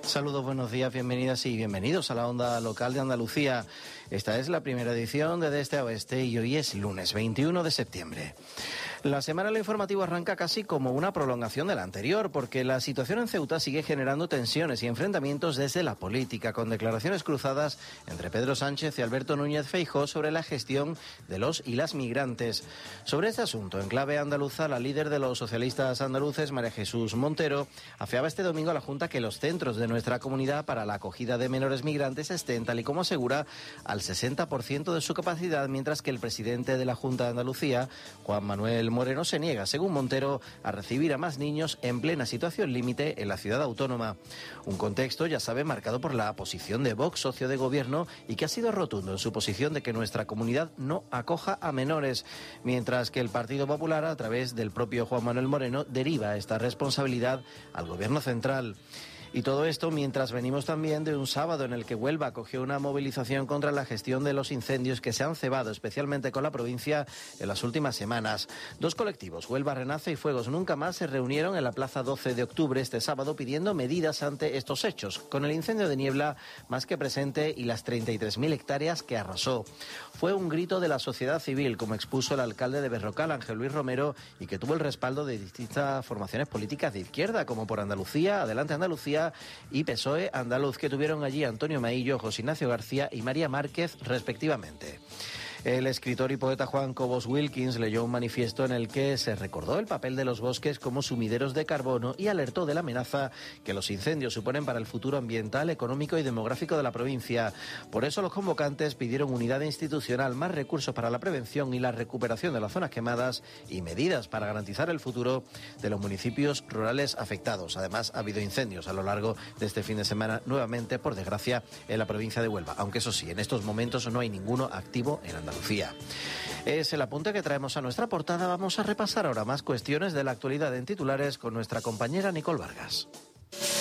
Saludos, buenos días, bienvenidas y bienvenidos a la Onda Local de Andalucía. Esta es la primera edición de Este a Oeste y hoy es lunes 21 de septiembre. La semana en lo informativo arranca casi como una prolongación de la anterior, porque la situación en Ceuta sigue generando tensiones y enfrentamientos desde la política, con declaraciones cruzadas entre Pedro Sánchez y Alberto Núñez Feijóo sobre la gestión de los y las migrantes. Sobre este asunto, en clave andaluza, la líder de los socialistas andaluces, María Jesús Montero, afeaba este domingo a la Junta que los centros de nuestra comunidad para la acogida de menores migrantes estén, tal y como asegura, al 60% de su capacidad, mientras que el presidente de la Junta de Andalucía, Juan Manuel Moreno, se niega, según Montero, a recibir a más niños en plena situación límite en la ciudad autónoma. Un contexto, ya sabe, marcado por la posición de Vox, socio de gobierno, y que ha sido rotundo en su posición de que nuestra comunidad no acoja a menores, mientras que el Partido Popular, a través del propio Juan Manuel Moreno, deriva esta responsabilidad al gobierno central. Y todo esto mientras venimos también de un sábado en el que Huelva acogió una movilización contra la gestión de los incendios que se han cebado especialmente con la provincia en las últimas semanas. Dos colectivos, Huelva Renace y Fuegos Nunca Más, se reunieron en la Plaza 12 de Octubre este sábado pidiendo medidas ante estos hechos, con el incendio de Niebla más que presente y las 33.000 hectáreas que arrasó. Fue un grito de la sociedad civil, como expuso el alcalde de Berrocal, Ángel Luis Romero, y que tuvo el respaldo de distintas formaciones políticas de izquierda, como Por Andalucía, Adelante Andalucía y PSOE andaluz, que tuvieron allí Antonio Maillo, José Ignacio García y María Márquez, respectivamente. El escritor y poeta Juan Cobos Wilkins leyó un manifiesto en el que se recordó el papel de los bosques como sumideros de carbono y alertó de la amenaza que los incendios suponen para el futuro ambiental, económico y demográfico de la provincia. Por eso los convocantes pidieron unidad institucional, más recursos para la prevención y la recuperación de las zonas quemadas y medidas para garantizar el futuro de los municipios rurales afectados. Además, ha habido incendios a lo largo de este fin de semana, nuevamente, por desgracia, en la provincia de Huelva. Aunque eso sí, en estos momentos no hay ninguno activo en Andalucía. Es el apunte que traemos a nuestra portada. Vamos a repasar ahora más cuestiones de la actualidad en titulares con nuestra compañera Nicole Vargas.